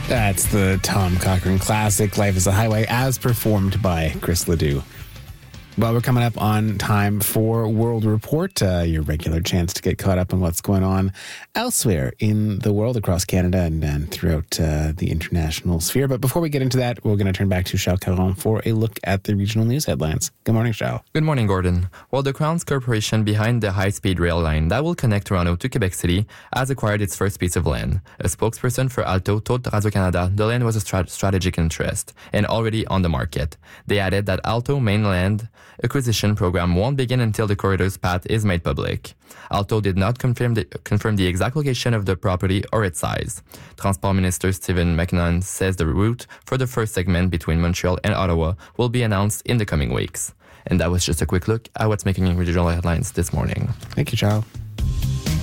That's the Tom Cochrane classic, Life is a Highway, as performed by Chris Ledoux. Well, we're coming up on time for World Report, your regular chance to get caught up on what's going on elsewhere in the world, across Canada and throughout the international sphere. But before we get into that, we're going to turn back to Charles Caron for a look at the regional news headlines. Good morning, Charles. Good morning, Gordon. Well, the Crowns Corporation behind the high-speed rail line that will connect Toronto to Quebec City has acquired its first piece of land. A spokesperson for Alto told Radio-Canada the land was a strategic interest and already on the market. They added that Alto mainland acquisition program won't begin until the corridor's path is made public. Alto did not confirm the exact location of the property or its size. Transport Minister Stephen McKinnon says the route for the first segment between Montreal and Ottawa will be announced in the coming weeks. And that was just a quick look at what's making regional headlines this morning. Thank you, Charles.